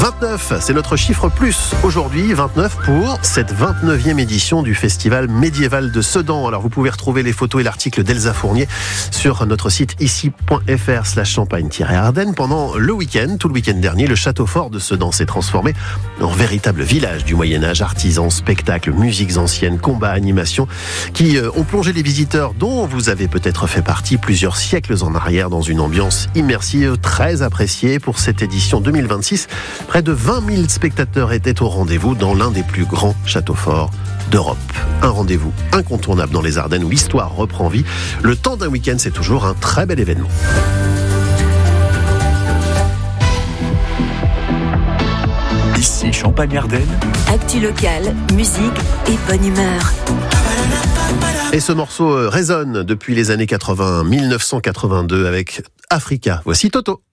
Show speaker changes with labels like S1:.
S1: 29, c'est notre chiffre plus. Aujourd'hui, 29 pour cette 29e édition du Festival médiéval de Sedan. Alors vous pouvez retrouver les photos et l'article d'Elsa Fournier sur notre site ici.fr/champagne-ardenne. Pendant le week-end, tout le week-end dernier, le château fort de Sedan s'est transformé en véritable village du Moyen-Âge. Artisans, spectacles, musiques anciennes, combats, animations qui ont plongé les visiteurs dont vous avez peut-être fait partie plusieurs siècles en arrière dans une ambiance immersive très appréciée. Pour cette édition 2026, près de 20 000 spectateurs étaient au rendez-vous dans l'un des plus grands châteaux forts d'Europe. Un rendez-vous incontournable dans les Ardennes où l'histoire reprend vie. Le temps d'un week-end, c'est toujours un très bel événement.
S2: Ici Champagne-Ardenne.
S3: Actu locale, musique et bonne humeur.
S1: Et ce morceau résonne depuis les années 80, 1982 avec Africa. Voici Toto.